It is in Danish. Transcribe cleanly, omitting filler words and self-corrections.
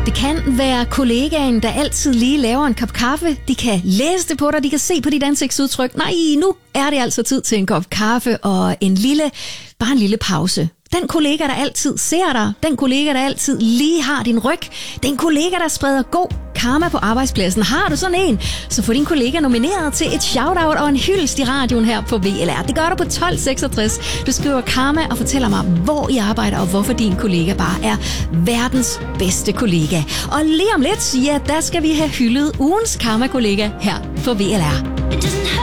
Det kan være kollegaen, der altid lige laver en kop kaffe. De kan læse det på dig, de kan se på dit ansigtsudtryk. Nej, nu er det altså tid til en kop kaffe og bare en lille pause. Den kollega, der altid ser dig, den kollega, der altid lige har din ryg, den kollega, der spreder god karma på arbejdspladsen. Har du sådan en, så få din kollega nomineret til et shoutout og en hyldest i radioen her på VLR. Det gør du på 1266. Du skriver karma og fortæller mig, hvor I arbejder og hvorfor din kollega bare er verdens bedste kollega. Og lige om lidt, ja, der skal vi have hyldet ugens karma-kollega her på VLR.